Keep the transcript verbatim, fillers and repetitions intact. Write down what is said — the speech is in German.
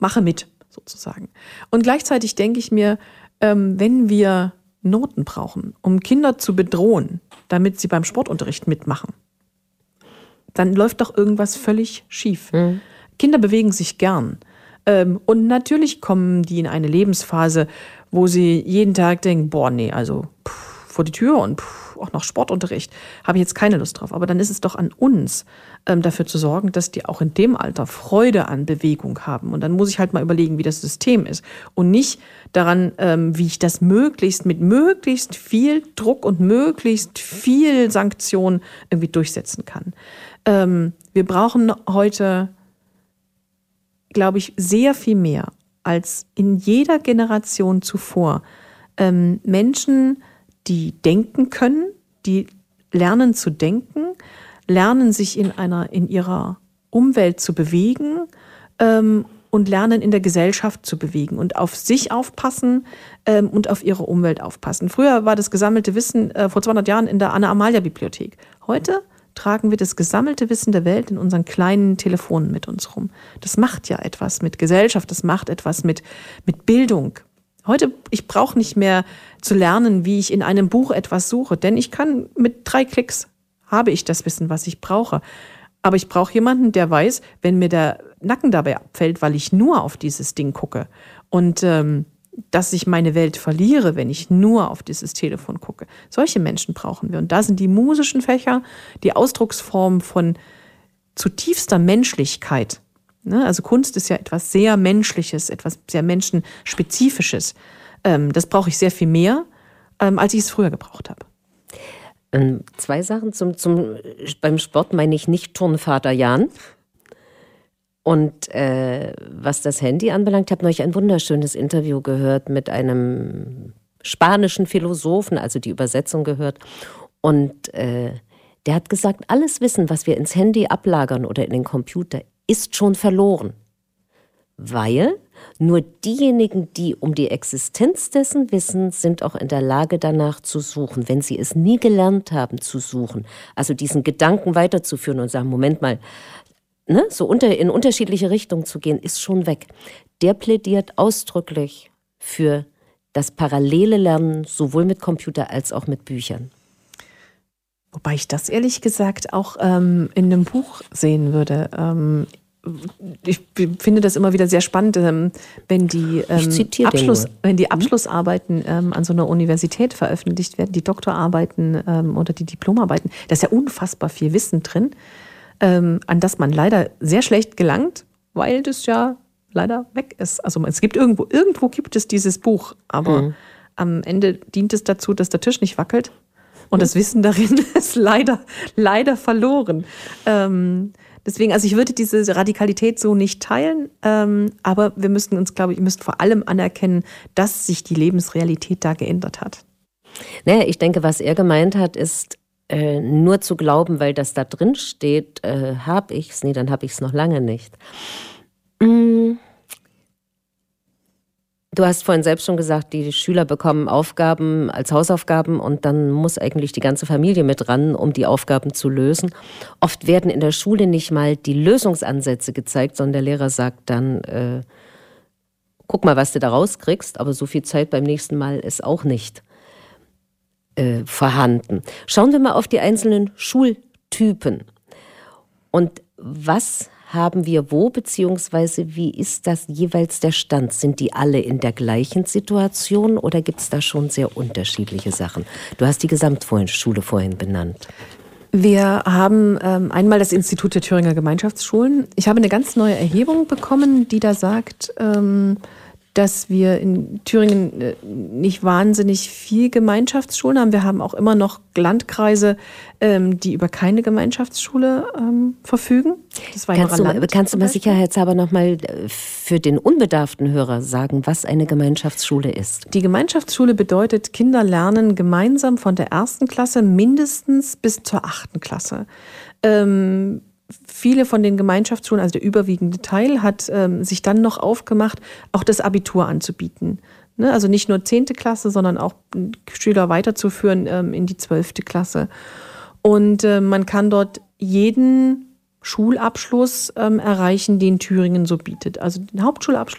mache mit, sozusagen. Und gleichzeitig denke ich mir, ähm, wenn wir Noten brauchen, um Kinder zu bedrohen, damit sie beim Sportunterricht mitmachen, dann läuft doch irgendwas völlig schief. Mhm. Kinder bewegen sich gern. Ähm, und natürlich kommen die in eine Lebensphase, wo sie jeden Tag denken, boah, nee, also pff, vor die Tür und pff, auch noch Sportunterricht, habe ich jetzt keine Lust drauf. Aber dann ist es doch an uns, ähm, dafür zu sorgen, dass die auch in dem Alter Freude an Bewegung haben. Und dann muss ich halt mal überlegen, wie das System ist. Und nicht daran, ähm, wie ich das möglichst mit möglichst viel Druck und möglichst viel Sanktion irgendwie durchsetzen kann. Ähm, wir brauchen heute, glaube ich, sehr viel mehr als in jeder Generation zuvor ähm, Menschen, die denken können, die lernen zu denken, lernen sich in einer in ihrer Umwelt zu bewegen ähm, und lernen in der Gesellschaft zu bewegen und auf sich aufpassen ähm, und auf ihre Umwelt aufpassen. Früher war das gesammelte Wissen äh, vor zweihundert Jahren in der Anna-Amalia-Bibliothek. Heute tragen wir das gesammelte Wissen der Welt in unseren kleinen Telefonen mit uns rum. Das macht ja etwas mit Gesellschaft, das macht etwas mit, mit Bildung. Heute, ich brauche nicht mehr zu lernen, wie ich in einem Buch etwas suche, denn ich kann mit drei Klicks, habe ich das Wissen, was ich brauche. Aber ich brauche jemanden, der weiß, wenn mir der Nacken dabei abfällt, weil ich nur auf dieses Ding gucke und ähm, dass ich meine Welt verliere, wenn ich nur auf dieses Telefon gucke. Solche Menschen brauchen wir. Und da sind die musischen Fächer, die Ausdrucksform von zutiefster Menschlichkeit. Ne? Also Kunst ist ja etwas sehr Menschliches, etwas sehr Menschenspezifisches. Ähm, das brauche ich sehr viel mehr, ähm, als ich es früher gebraucht habe. Ähm, zwei Sachen. Zum, zum, beim Sport meine ich nicht Turnvater Jan. Und äh, was das Handy anbelangt, ich habe neulich ein wunderschönes Interview gehört mit einem spanischen Philosophen, also die Übersetzung gehört. Und äh, der hat gesagt, alles Wissen, was wir ins Handy ablagern oder in den Computer, ist schon verloren. Weil nur diejenigen, die um die Existenz dessen wissen, sind auch in der Lage, danach zu suchen, wenn sie es nie gelernt haben zu suchen. Also diesen Gedanken weiterzuführen und sagen, Moment mal, Ne, so unter, in unterschiedliche Richtungen zu gehen, ist schon weg. Der plädiert ausdrücklich für das parallele Lernen, sowohl mit Computer als auch mit Büchern. Wobei ich das ehrlich gesagt auch ähm, in einem Buch sehen würde. Ähm, ich finde das immer wieder sehr spannend, ähm, wenn, die, ähm, Abschluss, wenn die Abschlussarbeiten ähm, an so einer Universität veröffentlicht werden, die Doktorarbeiten ähm, oder die Diplomarbeiten. Da ist ja unfassbar viel Wissen drin, Ähm, an das man leider sehr schlecht gelangt, weil das ja leider weg ist. Also es gibt irgendwo, irgendwo gibt es dieses Buch, aber mhm. am Ende dient es dazu, dass der Tisch nicht wackelt und mhm. das Wissen darin ist leider, leider verloren. Ähm, deswegen, also ich würde diese Radikalität so nicht teilen, ähm, aber wir müssten uns, glaube ich, ihr müsst vor allem anerkennen, dass sich die Lebensrealität da geändert hat. Naja, ich denke, was er gemeint hat, ist, Äh, nur zu glauben, weil das da drin steht, äh, habe ich's. Nee, dann habe ich es noch lange nicht. Mm. Du hast vorhin selbst schon gesagt, die Schüler bekommen Aufgaben als Hausaufgaben und dann muss eigentlich die ganze Familie mit ran, um die Aufgaben zu lösen. Oft werden in der Schule nicht mal die Lösungsansätze gezeigt, sondern der Lehrer sagt dann, äh, guck mal, was du da rauskriegst, aber so viel Zeit beim nächsten Mal ist auch nicht Äh, vorhanden. Schauen wir mal auf die einzelnen Schultypen. Und was haben wir wo, beziehungsweise wie ist das jeweils der Stand? Sind die alle in der gleichen Situation oder gibt es da schon sehr unterschiedliche Sachen? Du hast die Gesamtschule vorhin benannt. Wir haben ähm, einmal das Institut der Thüringer Gemeinschaftsschulen. Ich habe eine ganz neue Erhebung bekommen, die da sagt, ähm, dass wir in Thüringen nicht wahnsinnig viel Gemeinschaftsschulen haben. Wir haben auch immer noch Landkreise, ähm, die über keine Gemeinschaftsschule ähm, verfügen. Das kannst du, Land, kannst du mal sicherheitshalber noch mal für den unbedarften Hörer sagen, was eine Gemeinschaftsschule ist? Die Gemeinschaftsschule bedeutet, Kinder lernen gemeinsam von der ersten Klasse mindestens bis zur achten Klasse. Ähm, Viele von den Gemeinschaftsschulen, also der überwiegende Teil, hat ähm, sich dann noch aufgemacht, auch das Abitur anzubieten. Ne? Also nicht nur zehnte Klasse, sondern auch Schüler weiterzuführen ähm, in die zwölfte Klasse. Und äh, man kann dort jeden Schulabschluss ähm, erreichen, den Thüringen so bietet. Also den Hauptschulabschluss